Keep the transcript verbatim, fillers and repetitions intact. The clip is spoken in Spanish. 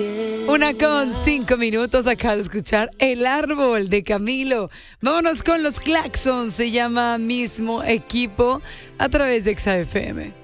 Una con cinco minutos, acá de escuchar El Árbol de Camilo. Vámonos con los Claxons, se llama Mismo Equipo a través de Exa F M.